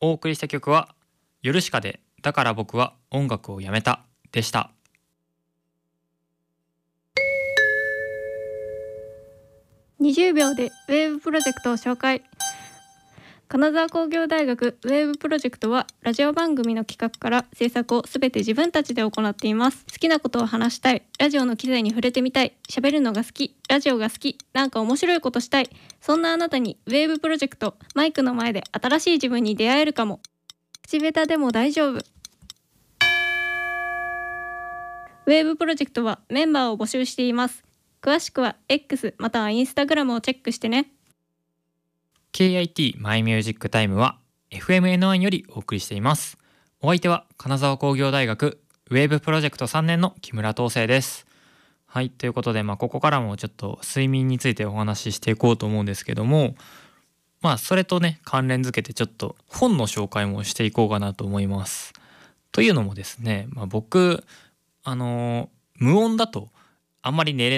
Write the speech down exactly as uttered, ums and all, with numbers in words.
お送りした曲はヨルシカでだから僕は音楽をやめたでした。 にじゅうびょうでウェーブプロジェクトを紹介。金沢工業大学ウェーブプロジェクトはラジオ番組の企画から制作をすべて自分たちで行っています。好きなことを話したい、ラジオの機材に触れてみたい、喋るのが好き、ラジオが好き、なんか面白いことしたい、そんなあなたにウェーブプロジェクト、マイクの前で新しい自分に出会えるかも。口下手でも大丈夫。ウェーブプロジェクトはメンバーを募集しています。詳しくは X または Instagram をチェックしてね。 ケーアイティー マイミュージックタイムは エフエムエヌワン よりお送りしています。お相手は金沢工業大学ウェーブプロジェクトさんねんの木村東生です。はい、ということで、まあ、ここからもちょっと睡眠についてお話ししていこうと思うんですけども、まあそれとね関連づけてちょっと本の紹介もしていこうかなと思います。というのもですね、まあ、僕あの無音だとあんまり寝れ